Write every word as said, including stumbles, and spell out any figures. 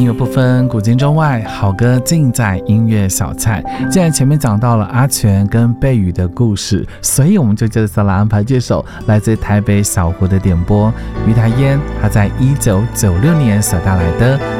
乐不分古今中外，好歌尽在音乐小菜。既然前面讲到了阿全跟贝宇的故事，所以我们就接着来安排这首来自台北小胡的点播，于台烟他在一九九六年所带来的